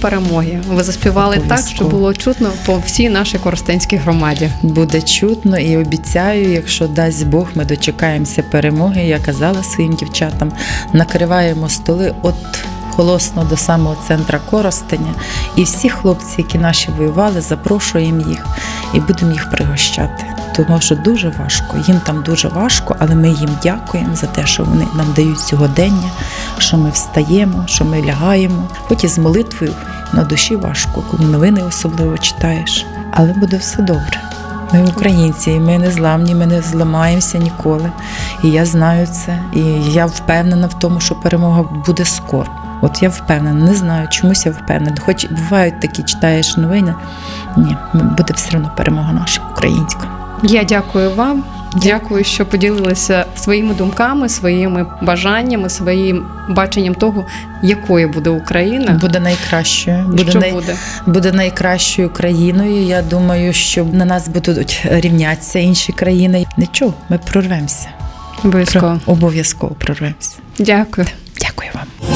перемоги. Ви заспівали так, щоб було чутно по всій нашій Коростенській громаді. Буде чутно і обіцяю, якщо дасть Бог, ми дочекаємося перемоги. Я казала своїм дівчатам, накриваємо столи от Голосно до самого центра Коростеня. І всі хлопці, які наші воювали, запрошуємо їх і будемо їх пригощати. Тому що дуже важко, їм там дуже важко, але ми їм дякуємо за те, що вони нам дають сьогодення, що ми встаємо, що ми лягаємо. Хоч і з молитвою на душі важко, коли новини особливо читаєш, але буде все добре. Ми українці, і ми не зламні, ми не зламаємося ніколи. І я знаю це, і я впевнена в тому, що перемога буде скоро. От я впевнена, не знаю, чомусь я впевнена. Хоч бувають такі, читаєш новини, ні, буде все одно перемога наша, українська. Я дякую вам. Дякую, що поділилися своїми думками, своїми бажаннями, своїм баченням того, якою буде Україна. Буде найкращою. Буде найкращою країною. Я думаю, що на нас будуть рівнятися інші країни. Нічого, ми прорвемося. Обов'язково. Обов'язково прорвемося. Дякую. Дякую вам.